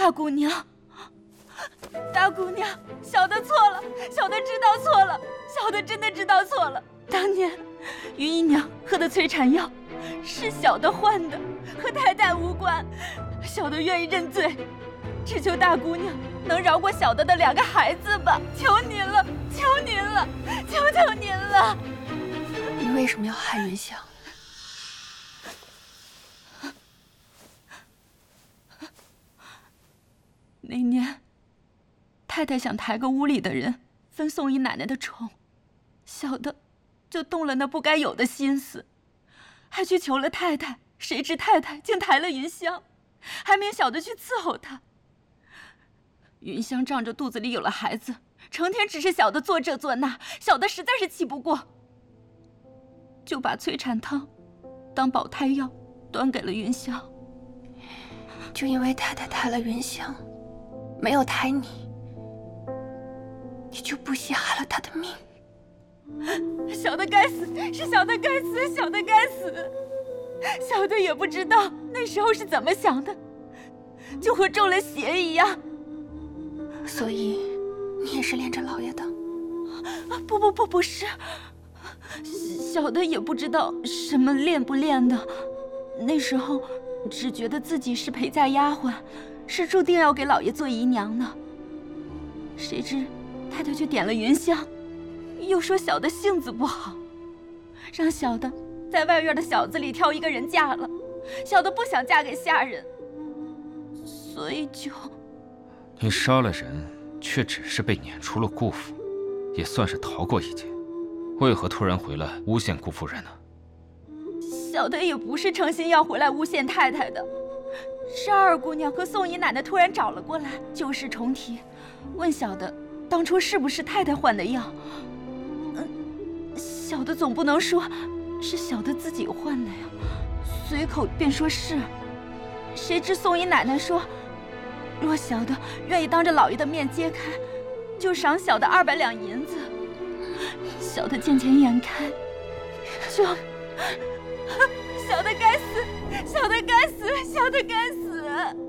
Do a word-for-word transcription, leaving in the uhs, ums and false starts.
大姑娘，大姑娘，小的错了，小的知道错了，小的真的知道错了。当年于姨娘喝的催产药是小的换的，和太太无关，小的愿意认罪，只求大姑娘能饶过小的的两个孩子吧，求您了，求您了，求求您了。 你为什么要害云香？ 那年，太太想抬个屋里的人分宋姨奶奶的宠，小的就动了那不该有的心思，还去求了太太。谁知太太竟抬了云香，还命小的去伺候她。云香仗着肚子里有了孩子，成天指示小的做这做那，小的实在是气不过，就把催产汤当保胎药端给了云香。 就因为太太抬了云香，没有抬你，你就不惜害了她的命。 小的该死，是小的该死，小的该死。小的也不知道那时候是怎么想的，就和中了邪一样。 所以你也是恋着老爷的？ 不不不，不是。小的也不知道什么恋不恋的，那时候只觉得自己是陪嫁丫鬟，是注定要给老爷做姨娘的。谁知太太却点了云香，又说小的性子不好，让小的在外院的小子里挑一个人嫁了。小的不想嫁给下人，所以就…… 你杀了人，却只是被撵出了顾府，也算是逃过一劫。为何突然回来诬陷顾夫人呢？ 小的也不是诚心要回来诬陷太太的，是二姑娘和宋姨奶奶突然找了过来，旧事重提，问小的当初是不是太太换的药。嗯，小的总不能说是小的自己换的呀，随口便说是。谁知宋姨奶奶说，若小的愿意当着老爷的面揭开，就赏小的二百两银子。小的见钱眼开，就小的该死，小的该死，小的该死。